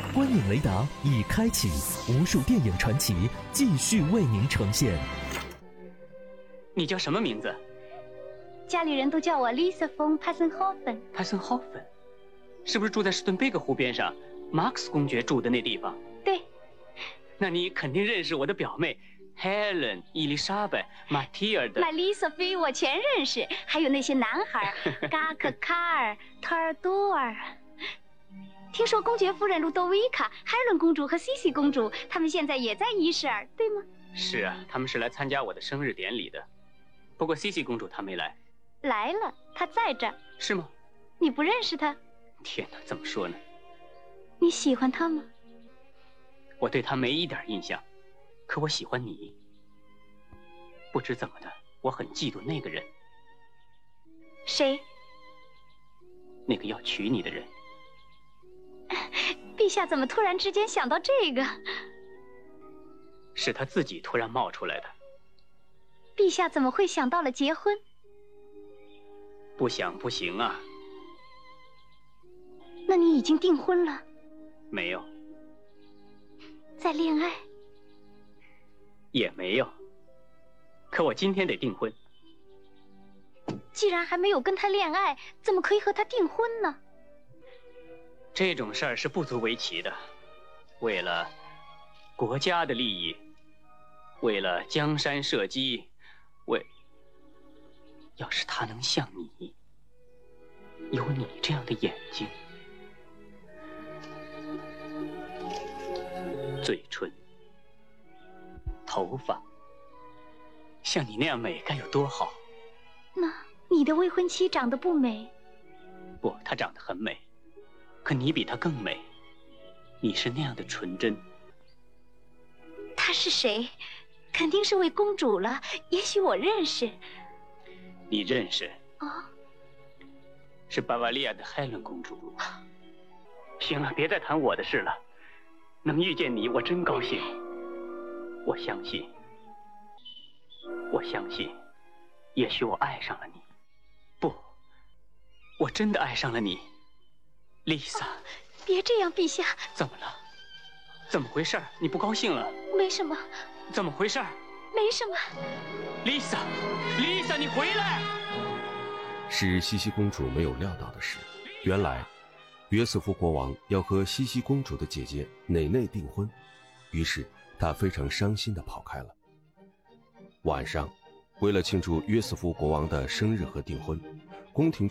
观影雷达已开启，无数电影传奇继续为您呈现。 你叫什么名字？ 家里人都叫我 Lisa von Passenhofen。 帕森霍芬，是不是住在史顿贝格湖边上，马克思公爵住的那地方？ 对。 那你肯定认识我的表妹 Helen、伊丽莎白、马蒂尔的。 玛丽索菲我全认识，还有那些男孩嘎克、卡尔、特尔多尔。听说公爵夫人路多维卡、海伦公主和西西公主，他们现在也在伊舍尔，对吗？ 是啊，他们是来参加我的生日典礼的。不过西西公主她没来。 来了，她在这儿。 是吗？ 你不认识她？ 天哪，怎么说呢？ 你喜欢她吗？ 我对她没一点印象，可我喜欢你。不知怎么的，我很嫉妒那个人。 谁？ 那个要娶你的人。 陛下怎么突然之间想到这个？ 是他自己突然冒出来的。 陛下怎么会想到了结婚？ 不想不行啊。 那你已经订婚了？ 没有。 在恋爱？ 也没有。可我今天得订婚。 既然还没有跟他恋爱，怎么可以和他订婚呢？ 这种事儿是不足为奇的。为了国家的利益，为了江山社稷，要是他能像你，有你这样的眼睛、嘴唇、头发，像你那样美该有多好。 那你的未婚妻长得不美？ 不，她长得很美，可你比她更美。你是那样的纯真。 她是谁？肯定是位公主了，也许我认识。 你认识？ 哦， 是巴伐利亚的海伦公主。行了，别再谈我的事了。能遇见你，我真高兴。我相信，也许我爱上了你。不，我真的爱上了你，丽莎。 别这样，陛下。 怎么了？怎么回事？你不高兴了？ 没什么。 怎么回事？ 没什么。 丽莎，丽莎，你回来！ 使西西公主没有料到的是，原来约瑟夫国王要和西西公主的姐姐内内订婚，于是他非常伤心地跑开了。晚上，为了庆祝约瑟夫国王的生日和订婚，宫廷